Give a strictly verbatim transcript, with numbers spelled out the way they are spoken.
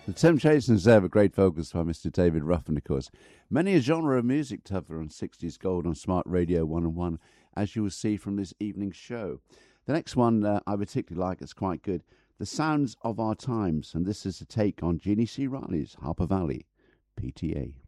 The Temptations there, a great focus by Mister David Ruffin, of course. Many a genre of music to cover on sixties Gold on Smart Radio one oh one, as you will see from this evening's show. The next one uh, I particularly like, it's quite good. The Sounds of Our Times, and this is a take on Jeannie C. Riley's Harper Valley, P T A.